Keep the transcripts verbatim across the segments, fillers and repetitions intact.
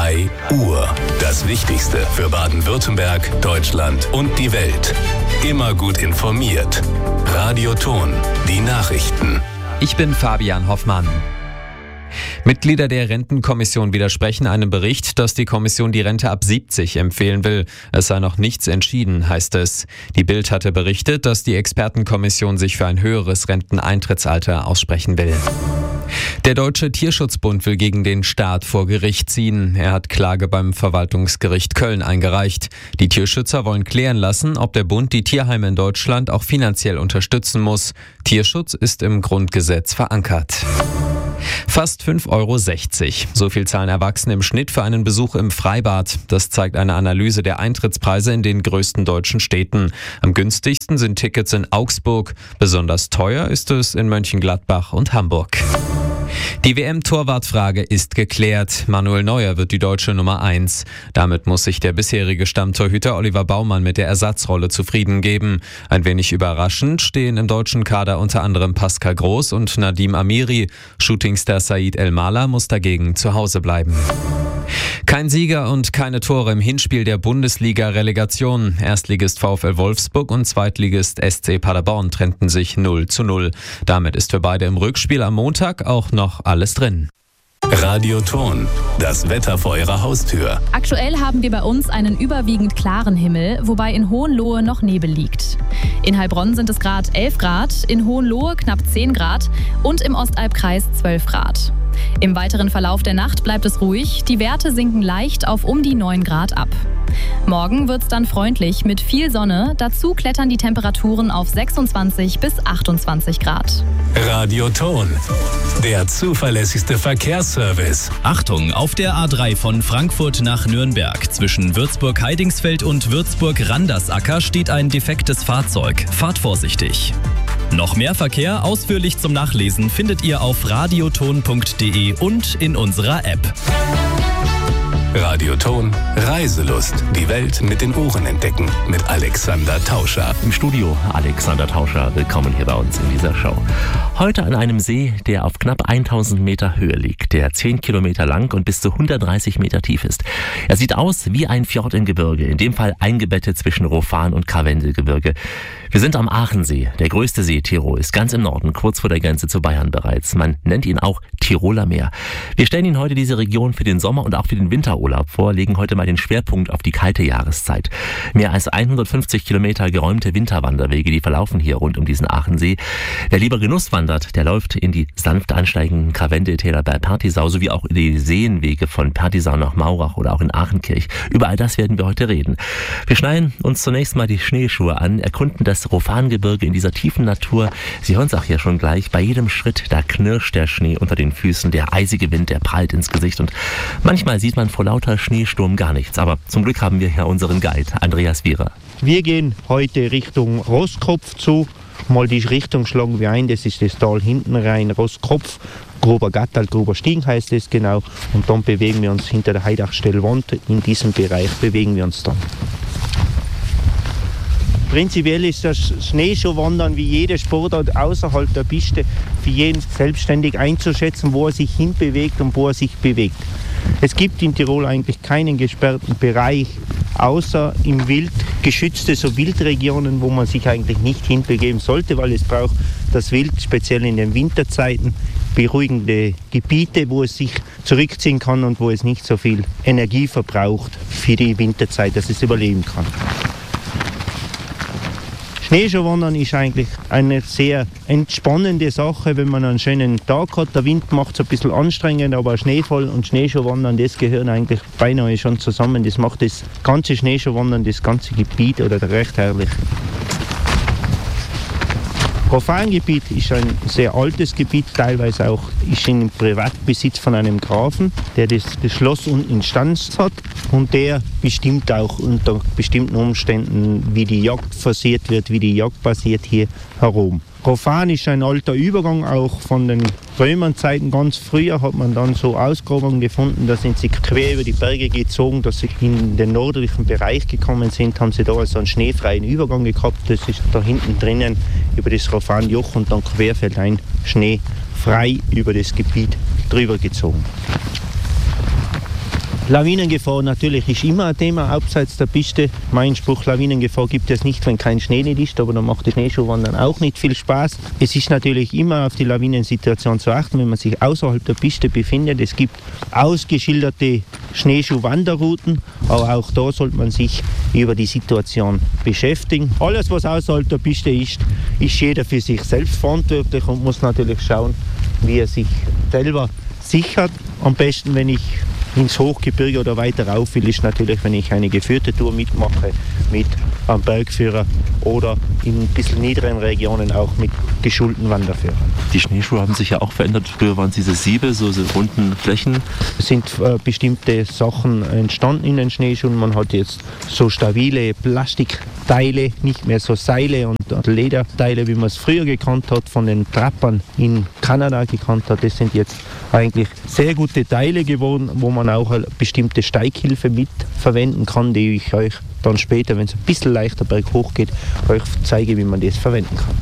drei Uhr. Das Wichtigste für Baden-Württemberg, Deutschland und die Welt. Immer gut informiert. Radio Ton, die Nachrichten. Ich bin Fabian Hoffmann. Mitglieder der Rentenkommission widersprechen einem Bericht, dass die Kommission die Rente ab siebzig empfehlen will. Es sei noch nichts entschieden, heißt es. Die Bild hatte berichtet, dass die Expertenkommission sich für ein höheres Renteneintrittsalter aussprechen will. Der Deutsche Tierschutzbund will gegen den Staat vor Gericht ziehen. Er hat Klage beim Verwaltungsgericht Köln eingereicht. Die Tierschützer wollen klären lassen, ob der Bund die Tierheime in Deutschland auch finanziell unterstützen muss. Tierschutz ist im Grundgesetz verankert. Fast fünf Euro sechzig. So viel zahlen Erwachsene im Schnitt für einen Besuch im Freibad. Das zeigt eine Analyse der Eintrittspreise in den größten deutschen Städten. Am günstigsten sind Tickets in Augsburg. Besonders teuer ist es in Mönchengladbach und Hamburg. Die W M-Torwartfrage ist geklärt. Manuel Neuer wird die deutsche Nummer eins. Damit muss sich der bisherige Stammtorhüter Oliver Baumann mit der Ersatzrolle zufrieden geben. Ein wenig überraschend stehen im deutschen Kader unter anderem Pascal Groß und Nadim Amiri. Shootingstar Said El-Mala muss dagegen zu Hause bleiben. Kein Sieger und keine Tore im Hinspiel der Bundesliga-Relegation. Erstligist VfL Wolfsburg und Zweitligist S C Paderborn trennten sich null zu null. Damit ist für beide im Rückspiel am Montag auch noch alles drin. Radio Ton, das Wetter vor Ihrer Haustür. Aktuell haben wir bei uns einen überwiegend klaren Himmel, wobei in Hohenlohe noch Nebel liegt. In Heilbronn sind es gerade elf Grad, in Hohenlohe knapp zehn Grad und im Ostalbkreis zwölf Grad. Im weiteren Verlauf der Nacht bleibt es ruhig, die Werte sinken leicht auf um die neun Grad ab. Morgen wird's dann freundlich mit viel Sonne, dazu klettern die Temperaturen auf sechsundzwanzig bis achtundzwanzig Grad. Radio Ton, der zuverlässigste Verkehrsservice. Achtung, auf der A drei von Frankfurt nach Nürnberg zwischen Würzburg-Heidingsfeld und Würzburg-Randersacker steht ein defektes Fahrzeug. Fahrt vorsichtig. Noch mehr Verkehr ausführlich zum Nachlesen findet ihr auf radioton punkt de und in unserer App. Radio Ton, Reiselust. Die Welt mit den Ohren entdecken. Mit Alexander Tauscher. Im Studio Alexander Tauscher. Willkommen hier bei uns in dieser Show. Heute an einem See, der auf knapp tausend Meter Höhe liegt, der zehn Kilometer lang und bis zu hundertdreißig Meter tief ist. Er sieht aus wie ein Fjord im Gebirge, in dem Fall eingebettet zwischen Rofan und Karwendelgebirge. Wir sind am Aachensee, der größte See Tirols, ganz im Norden, kurz vor der Grenze zu Bayern bereits. Man nennt ihn auch Tiroler Meer. Wir stellen Ihnen heute diese Region für den Sommer und auch für den Winterurlaub vor, legen heute mal den Schwerpunkt auf die kalte Jahreszeit. Mehr als hundertfünfzig Kilometer geräumte Winterwanderwege, die verlaufen hier rund um diesen Aachensee. Wer lieber Genuss wandert, der läuft in die sanft ansteigenden Karwendeltäler bei Pertisau, sowie auch in die Seenwege von Pertisau nach Maurach oder auch in Aachenkirch. Über all das werden wir heute reden. Wir schneiden uns zunächst mal die Schneeschuhe an, erkunden das Rofangebirge in dieser tiefen Natur. Sie hören es auch hier schon gleich. Bei jedem Schritt, da knirscht der Schnee unter den Füßen, der eisige Wind, der prallt ins Gesicht und manchmal sieht man vor lauter Schneesturm gar nichts. Aber zum Glück haben wir hier unseren Guide, Andreas Wierer. Wir gehen heute Richtung Rosskopf zu. Mal die Richtung schlagen wir ein, das ist das Tal hinten rein, Rosskopf. Grober Gattal, Grober Stiegen heißt es genau. Und dann bewegen wir uns hinter der Heidachstellwand. In diesem Bereich bewegen wir uns dann. Prinzipiell ist das Schneeschuhwandern wie jede Sportart außerhalb der Piste für jeden selbstständig einzuschätzen, wo er sich hinbewegt und wo er sich bewegt. Es gibt in Tirol eigentlich keinen gesperrten Bereich, außer im Wild, geschützte so Wildregionen, wo man sich eigentlich nicht hinbegeben sollte, weil es braucht das Wild, speziell in den Winterzeiten, beruhigende Gebiete, wo es sich zurückziehen kann und wo es nicht so viel Energie verbraucht für die Winterzeit, dass es überleben kann. Schneeschuhwandern ist eigentlich eine sehr entspannende Sache, wenn man einen schönen Tag hat. Der Wind macht es ein bisschen anstrengend, aber Schneefall und Schneeschuhwandern, das gehören eigentlich beinahe schon zusammen. Das macht das ganze Schneeschuhwandern, das ganze Gebiet oder recht herrlich. Rofangebiet ist ein sehr altes Gebiet, teilweise auch ist in Privatbesitz von einem Grafen, der das, das Schloss unten instand hat und der bestimmt auch unter bestimmten Umständen, wie die Jagd forciert wird, wie die Jagd passiert hier herum. Rofan ist ein alter Übergang, auch von den Römerzeiten. Ganz früher hat man dann so Ausgrabungen gefunden, da sind sie quer über die Berge gezogen, dass sie in den nördlichen Bereich gekommen sind, haben sie da also einen schneefreien Übergang gehabt. Das ist da hinten drinnen über das Rofanjoch und dann querfeldein schneefrei über das Gebiet drüber gezogen. Lawinengefahr natürlich ist immer ein Thema abseits der Piste. Mein Spruch, Lawinengefahr gibt es nicht, wenn kein Schnee nicht ist, aber dann macht das Schneeschuhwandern auch nicht viel Spaß. Es ist natürlich immer auf die Lawinensituation zu achten, wenn man sich außerhalb der Piste befindet. Es gibt ausgeschilderte Schneeschuhwanderrouten, aber auch da sollte man sich über die Situation beschäftigen. Alles, was außerhalb der Piste ist, ist jeder für sich selbst verantwortlich und muss natürlich schauen, wie er sich selber sichert. Am besten, wenn ich ins Hochgebirge oder weiter rauf will, ist natürlich, wenn ich eine geführte Tour mitmache mit einem Bergführer oder in ein bisschen niederen Regionen auch mit geschulten Wanderführern. Die Schneeschuhe haben sich ja auch verändert. Früher waren es diese Siebe, so diese runden Flächen. Es sind äh, bestimmte Sachen entstanden in den Schneeschuhen. Man hat jetzt so stabile Plastikteile, nicht mehr so Seile und Lederteile, wie man es früher gekannt hat, von den Trappern in Kanada gekannt hat. Das sind jetzt eigentlich sehr gute Teile geworden, wo man auch eine bestimmte Steighilfe mit verwenden kann, die ich euch dann später, wenn es ein bisschen leichter berghoch geht, euch zeige, wie man das verwenden kann.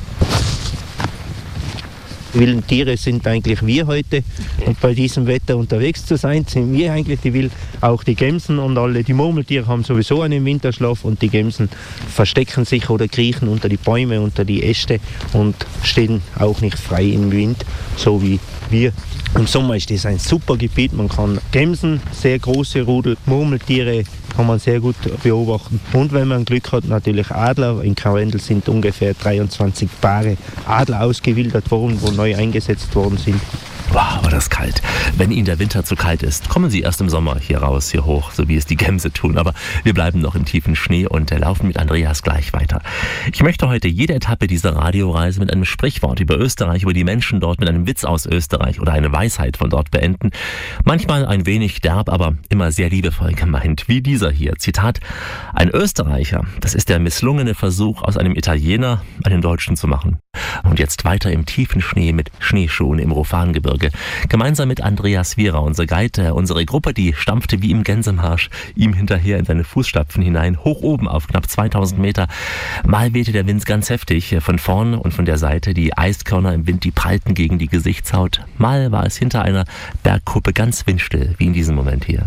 Die wilden Tiere sind eigentlich wir heute und bei diesem Wetter unterwegs zu sein, sind wir eigentlich die Wild. Auch die Gämsen und alle, die Murmeltiere haben sowieso einen Winterschlaf und die Gämsen verstecken sich oder kriechen unter die Bäume, unter die Äste und stehen auch nicht frei im Wind, so wie wir. Im Sommer ist das ein super Gebiet, man kann Gämsen, sehr große Rudel, Murmeltiere kann man sehr gut beobachten. Und wenn man Glück hat, natürlich Adler. In Karwendel sind ungefähr dreiundzwanzig Paare Adler ausgewildert worden, wo neu eingesetzt worden sind. Wow, war das kalt. Wenn Ihnen der Winter zu kalt ist, kommen Sie erst im Sommer hier raus, hier hoch, so wie es die Gämse tun. Aber wir bleiben noch im tiefen Schnee und laufen mit Andreas gleich weiter. Ich möchte heute jede Etappe dieser Radioreise mit einem Sprichwort über Österreich, über die Menschen dort, mit einem Witz aus Österreich oder eine Weisheit von dort beenden. Manchmal ein wenig derb, aber immer sehr liebevoll gemeint. Wie dieser hier. Zitat: Ein Österreicher, das ist der misslungene Versuch, aus einem Italiener einen Deutschen zu machen. Und jetzt weiter im tiefen Schnee mit Schneeschuhen im Rofangebirge. Gemeinsam mit Andreas Wierer, unser Guide, unsere Gruppe, die stampfte wie im Gänsemarsch ihm hinterher in seine Fußstapfen hinein, hoch oben auf knapp zweitausend Meter. Mal wehte der Wind ganz heftig, von vorn und von der Seite. Die Eiskörner im Wind, die prallten gegen die Gesichtshaut. Mal war es hinter einer Bergkuppe ganz windstill, wie in diesem Moment hier.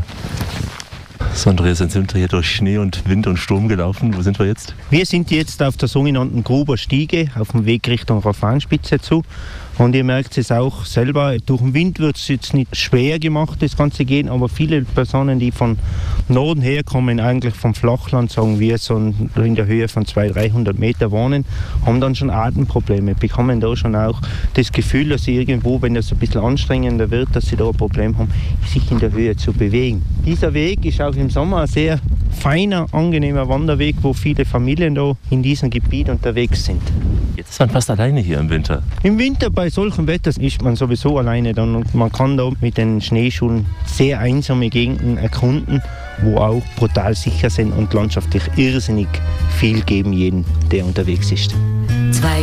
So, Andreas, jetzt sind wir hier durch Schnee und Wind und Sturm gelaufen. Wo sind wir jetzt? Wir sind jetzt auf der sogenannten Gruber Stiege, auf dem Weg Richtung Rofanspitze zu. Und ihr merkt es auch selber, durch den Wind wird es jetzt nicht schwer gemacht, das Ganze gehen, aber viele Personen, die von Norden herkommen, eigentlich vom Flachland, sagen wir, so in der Höhe von zweihundert, dreihundert Meter wohnen, haben dann schon Atemprobleme, bekommen da schon auch das Gefühl, dass sie irgendwo, wenn es ein bisschen anstrengender wird, dass sie da ein Problem haben, sich in der Höhe zu bewegen. Dieser Weg ist auch im Sommer ein sehr feiner, angenehmer Wanderweg, wo viele Familien da in diesem Gebiet unterwegs sind. Jetzt ist man fast alleine hier im Winter. Im Winter bei solchem Wetter ist man sowieso alleine dann und man kann da mit den Schneeschuhen sehr einsame Gegenden erkunden, wo auch brutal sicher sind und landschaftlich irrsinnig viel geben jeden, der unterwegs ist. Zwei